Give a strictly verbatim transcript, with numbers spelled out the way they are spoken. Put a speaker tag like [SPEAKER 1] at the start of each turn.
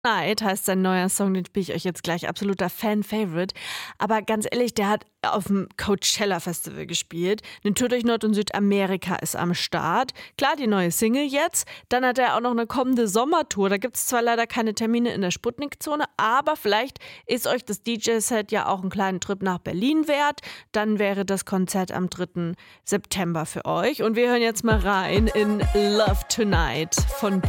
[SPEAKER 1] Night heißt sein neuer Song, den spiele ich euch jetzt gleich. Absoluter Fan-Favorite. Aber ganz ehrlich, der hat auf dem Coachella Festival gespielt. Eine Tour durch Nord- und Südamerika ist am Start. Klar, die neue Single jetzt. Dann hat er auch noch eine kommende Sommertour. Da gibt es zwar leider keine Termine in der Sputnik-Zone, aber vielleicht ist euch das D J-Set ja auch einen kleinen Trip nach Berlin wert. Dann wäre das Konzert am dritten September für euch. Und wir hören jetzt mal rein in Love Tonight von